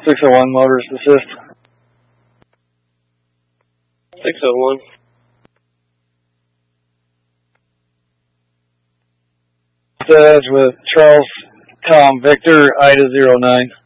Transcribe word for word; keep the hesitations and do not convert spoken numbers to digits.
six oh one, motorist assist. six oh one. Edge with Charles Tom Victor, Ida zero nine.